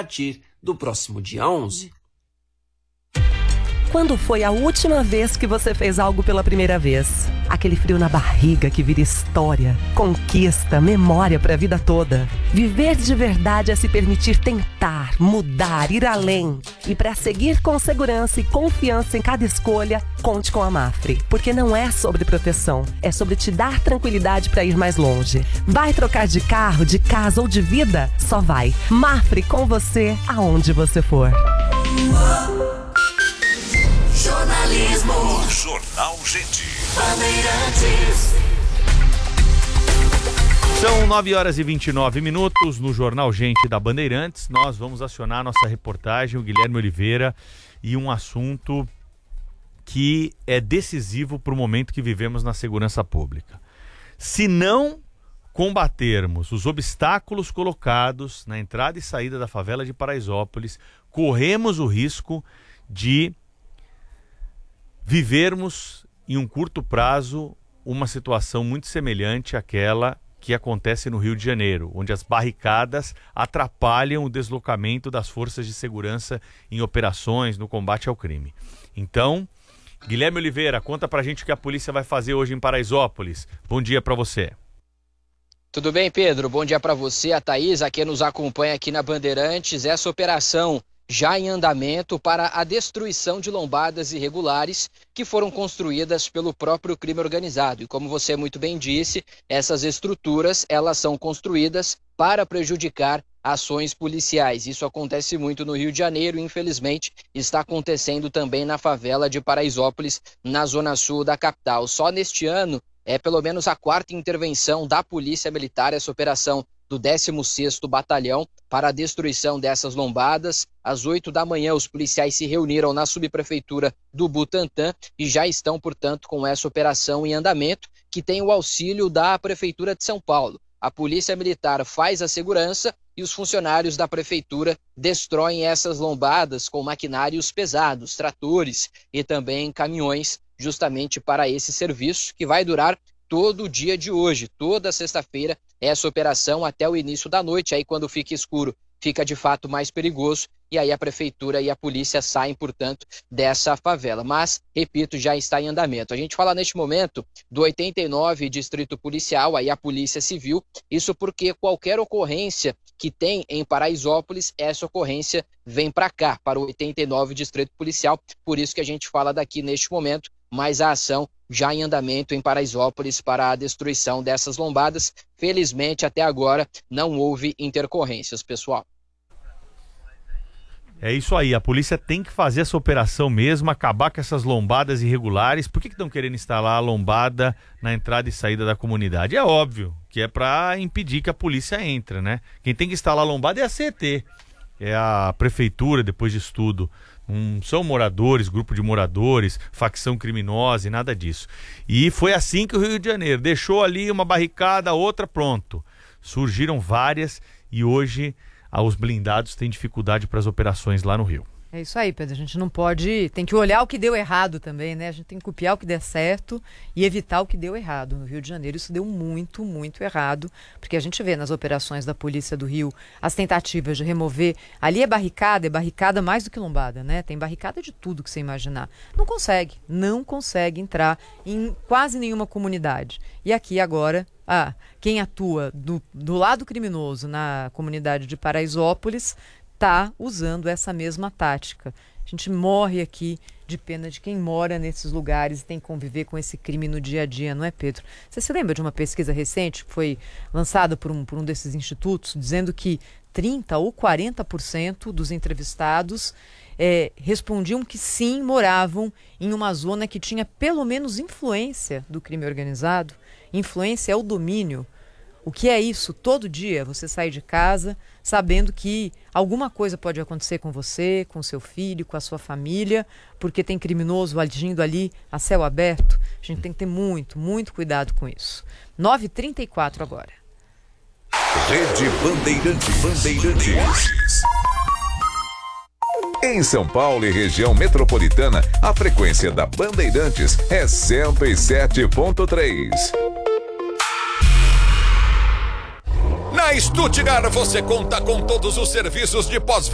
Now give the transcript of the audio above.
partir do próximo dia 11. Quando foi a última vez que você fez algo pela primeira vez? Aquele frio na barriga que vira história, conquista, memória para a vida toda. Viver de verdade é se permitir tentar, mudar, ir além. E para seguir com segurança e confiança em cada escolha, conte com a Mafre. Porque não é sobre proteção, é sobre te dar tranquilidade para ir mais longe. Vai trocar de carro, de casa ou de vida? Só vai. Mafre com você, aonde você for. Jornalismo. Jornal Gente. Bandeirantes. São 9h29 no Jornal Gente da Bandeirantes. Nós vamos acionar nossa reportagem, o Guilherme Oliveira, e um assunto que é decisivo para o momento que vivemos na segurança pública. Se não combatermos os obstáculos colocados na entrada e saída da favela de Paraisópolis, corremos o risco de vivermos em um curto prazo uma situação muito semelhante àquela que acontece no Rio de Janeiro, onde as barricadas atrapalham o deslocamento das forças de segurança em operações no combate ao crime. Então, Guilherme Oliveira, conta pra gente o que a polícia vai fazer hoje em Paraisópolis. Bom dia pra você. Tudo bem, Pedro? Bom dia pra você, a Thaís, a quem nos acompanha aqui na Bandeirantes. Essa operação já em andamento para a destruição de lombadas irregulares que foram construídas pelo próprio crime organizado. E como você muito bem disse, essas estruturas elas são construídas para prejudicar ações policiais. Isso acontece muito no Rio de Janeiro e, infelizmente, está acontecendo também na favela de Paraisópolis, na zona sul da capital. Só neste ano é pelo menos a 4ª intervenção da Polícia Militar, essa operação do 16º Batalhão, para a destruição dessas lombadas. Às 8 da manhã, os policiais se reuniram na subprefeitura do Butantã e já estão, portanto, com essa operação em andamento, que tem o auxílio da Prefeitura de São Paulo. A Polícia Militar faz a segurança e os funcionários da Prefeitura destroem essas lombadas com maquinários pesados, tratores e também caminhões, justamente para esse serviço que vai durar todo o dia de hoje, toda sexta-feira, essa operação até o início da noite. Aí quando fica escuro, fica de fato mais perigoso e aí a prefeitura e a polícia saem, portanto, dessa favela. Mas, repito, já está em andamento. A gente fala neste momento do 89 Distrito Policial, aí a Polícia Civil, isso porque qualquer ocorrência que tem em Paraisópolis, essa ocorrência vem para cá, para o 89 Distrito Policial, por isso que a gente fala daqui neste momento, mas a ação já em andamento em Paraisópolis para a destruição dessas lombadas. Felizmente, até agora, não houve intercorrências, pessoal. É isso aí, a polícia tem que fazer essa operação mesmo, acabar com essas lombadas irregulares. Por que estão querendo instalar a lombada na entrada e saída da comunidade? É óbvio que é para impedir que a polícia entre, né? Quem tem que instalar a lombada é a CET, é a prefeitura, depois de estudo. Não são moradores, grupo de moradores, facção criminosa e nada disso. E foi assim que o Rio de Janeiro deixou ali uma barricada, outra, pronto. Surgiram várias e hoje os blindados têm dificuldade para as operações lá no Rio. É isso aí, Pedro. A gente não pode... Tem que olhar o que deu errado também, né? A gente tem que copiar o que der certo e evitar o que deu errado. No Rio de Janeiro isso deu muito, muito errado, porque a gente vê nas operações da Polícia do Rio as tentativas de remover... Ali é barricada mais do que lombada, né? Tem barricada de tudo que você imaginar. Não consegue entrar em quase nenhuma comunidade. E aqui agora... quem atua do lado criminoso na comunidade de Paraisópolis está usando essa mesma tática. A gente morre aqui de pena de quem mora nesses lugares e tem que conviver com esse crime no dia a dia, não é, Pedro? Você se lembra de uma pesquisa recente que foi lançada por um desses institutos, dizendo que 30% ou 40% dos entrevistados respondiam que sim, moravam em uma zona que tinha pelo menos influência do crime organizado. Influência é o domínio. O que é isso? Todo dia você sai de casa sabendo que alguma coisa pode acontecer com você, com seu filho, com a sua família, porque tem criminoso agindo ali a céu aberto. A gente tem que ter muito, muito cuidado com isso. 9h34 agora. Rede Bandeirantes. Em São Paulo e região metropolitana, a frequência da Bandeirantes é 107.3. Na Stuttgart você conta com todos os serviços de pós-venda